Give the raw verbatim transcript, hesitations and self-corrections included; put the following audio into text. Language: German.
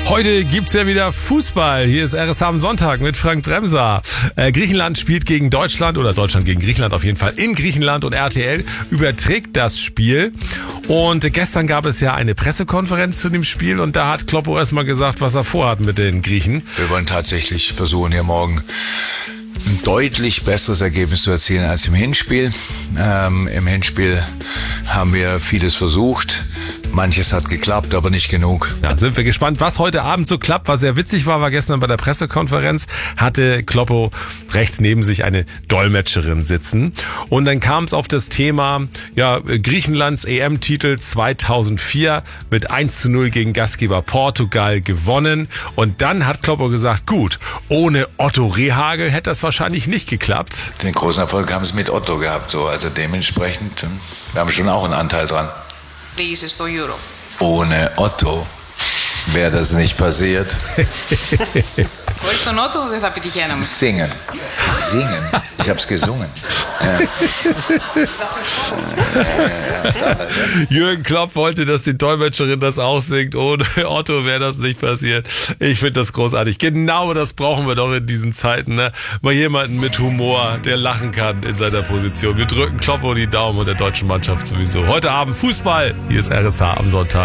Heute gibt's ja wieder Fußball. Hier ist R S H am Sonntag mit Frank Bremser. Äh, Griechenland spielt gegen Deutschland oder Deutschland gegen Griechenland auf jeden Fall in Griechenland und R T L überträgt das Spiel. Und gestern gab es ja eine Pressekonferenz zu dem Spiel und da hat Kloppo erstmal gesagt, was er vorhat mit den Griechen. Wir wollen tatsächlich versuchen, hier morgen ein deutlich besseres Ergebnis zu erzielen als im Hinspiel. Ähm, im Hinspiel haben wir vieles versucht. Manches hat geklappt, aber nicht genug. Ja, sind wir gespannt, was heute Abend so klappt. Was sehr witzig war, war gestern bei der Pressekonferenz, hatte Kloppo rechts neben sich eine Dolmetscherin sitzen. Und dann kam es auf das Thema, ja, Griechenlands E M-Titel zweitausendvier mit eins zu null gegen Gastgeber Portugal gewonnen. Und dann hat Kloppo gesagt, gut, ohne Otto Rehhagel hätte das wahrscheinlich nicht geklappt. Den großen Erfolg haben es mit Otto gehabt, so. Also dementsprechend, wir haben schon auch einen Anteil dran. Wie ist es στο Euro? Ohne Otto wäre das nicht passiert. Χωρίς τον Otto δεν θα πετυχαίναμε. Singen. Singen. Ich hab's gesungen. Ja. Jürgen Klopp wollte, dass die Dolmetscherin das auch singt. Ohne Otto wäre das nicht passiert. Ich finde das großartig. Genau das brauchen wir doch in diesen Zeiten. Ne? Mal jemanden mit Humor, der lachen kann in seiner Position. Wir drücken Kloppo die Daumen und der deutschen Mannschaft sowieso. Heute Abend Fußball. Hier ist R S H am Sonntag.